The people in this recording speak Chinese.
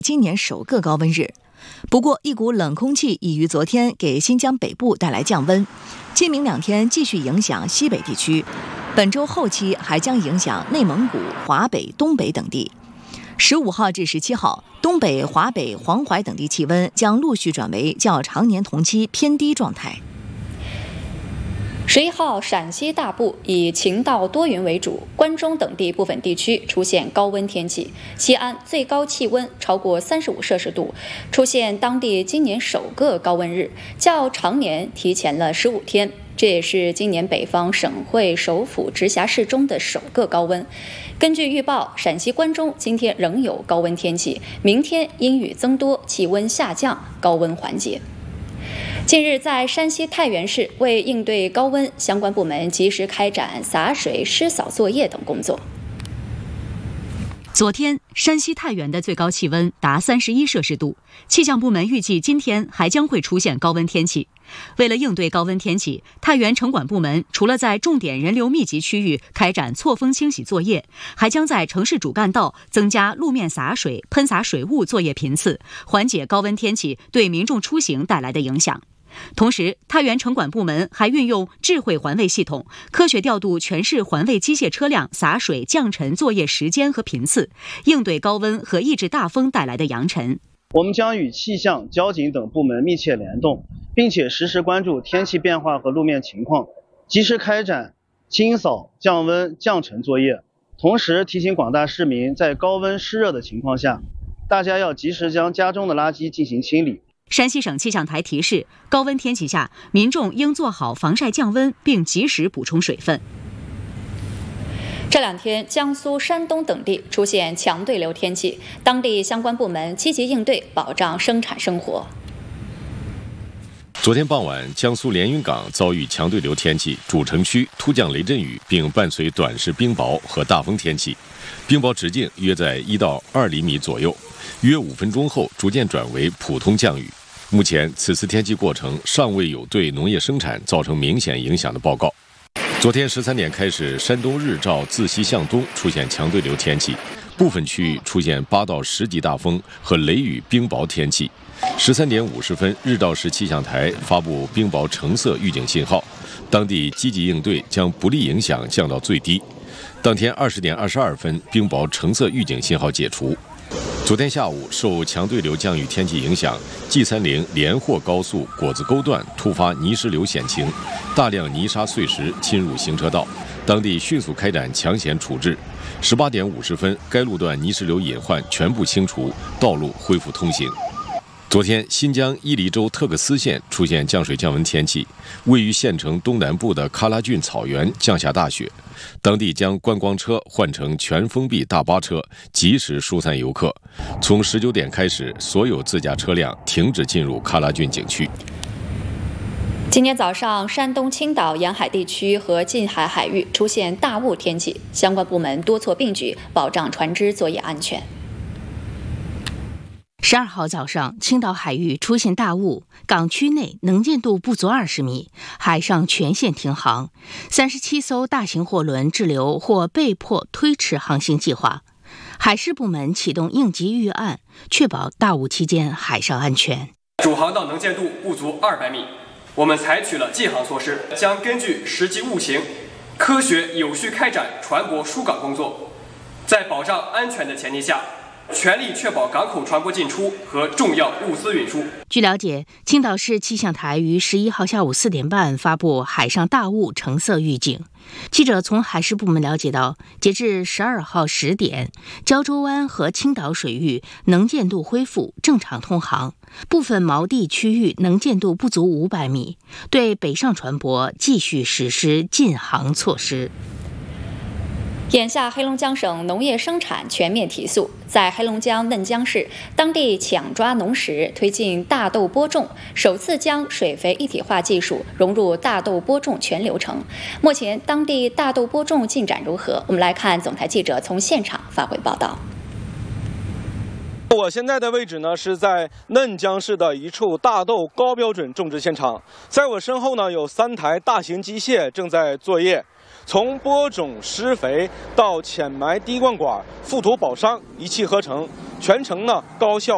今年首个高温日。不过，一股冷空气已于昨天给新疆北部带来降温，今明2天继续影响西北地区，本周后期还将影响内蒙古、华北、东北等地。15号至17号，东北、华北、黄淮等地气温将陆续转为较常年同期偏低状态。 11号，陕西大部以晴到多云为主，关中等地部分地区出现高温天气，西安最高气温超过35摄氏度，出现当地今年首个高温日，较常年提前了15天。这也是今年北方省会首府直辖市中的首个高温。根据预报，陕西关中今天仍有高温天气，明天阴雨增多，气温下降，高温缓解。近日，在山西太原市，为应对高温，相关部门及时开展洒水、湿扫作业等工作。 昨天，山西太原的最高气温达31摄氏度，气象部门预计今天还将会出现高温天气。为了应对高温天气，太原城管部门除了在重点人流密集区域开展错峰清洗作业，还将在城市主干道增加路面洒水、喷洒水雾作业频次，缓解高温天气对民众出行带来的影响。同时，太原城管部门还运用智慧环卫系统，科学调度全市环卫机械车辆洒水降尘作业时间和频次，应对高温和抑制大风带来的扬尘。 我们将与气象、交警等部门密切联动，并且实时关注天气变化和路面情况，及时开展清扫、降温、降尘作业。同时提醒广大市民，在高温湿热的情况下，大家要及时将家中的垃圾进行清理。 山西省气象台提示，高温天气下，民众应做好防晒降温，并及时补充水分。 这2天，江苏、山东等地出现强对流天气，当地相关部门积极应对，保障生产生活。 昨天傍晚，江苏连云港遭遇强对流天气，主城区突降雷阵雨，并伴随短时冰雹和大风天气，冰雹直径约在1到2厘米左右，约5分钟后逐渐转为普通降雨。目前，此次天气过程尚未有对农业生产造成明显影响的报告。昨天13点开始，山东日照自西向东出现强对流天气，部分区域出现8到10级大风和雷雨冰雹天气。13点50分，日照市气象台发布冰雹橙色预警信号，当地积极应对，将不利影响降到最低。当天20点22分，冰雹橙色预警信号解除。昨天下午，受强对流降雨天气影响，G30连霍高速果子沟段突发泥石流险情，大量泥沙碎石侵入行车道，当地迅速开展抢险处置。18点50分，该路段泥石流隐患全部清除，道路恢复通行。昨天，新疆伊犁州特克斯县出现降水降温天气，位于县城东南部的喀拉峻草原降下大雪，当地将观光车换成全封闭大巴车，及时疏散游客。从19点开始，所有自驾车辆停止进入喀拉峻景区。 今天早上，山东青岛沿海地区和近海海域出现大雾天气，相关部门多措并举，保障船只作业安全。 12号早上，青岛海域出现大雾，港区内能见度不足20米，海上全线停航，37艘大型货轮滞留或被迫推迟航行计划。海事部门启动应急预案，确保大雾期间海上安全。 主航道能见度不足200米，我们采取了禁航措施，将根据实际雾情，科学有序开展船舶疏港工作，在保障安全的前提下，全力确保港口船舶进出和重要物资运输。 据了解，青岛市气象台于11号下午4点半发布海上大雾橙色预警。记者从海事部门了解到，截至12号10点，胶州湾和青岛水域能见度恢复，正常通航，部分锚地区域能见度不足500米，对北上船舶继续实施禁航措施。 眼下，黑龙江省农业生产全面提速，在黑龙江嫩江市，当地抢抓农时推进大豆播种，首次将水肥一体化技术融入大豆播种全流程。目前，当地大豆播种进展如何？我们来看总台记者从现场发回报道。 我现在的位置呢是在嫩江市的一处大豆高标准种植现场，在我身后呢有3台大型机械正在作业。从播种、施肥到浅埋滴灌管、覆土保墒，一气呵成，全程呢高效